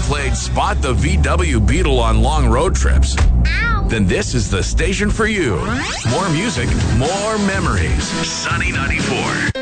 played Spot the VW Beetle on long road trips, then this is the station for you. More music, more memories. Sunny 94.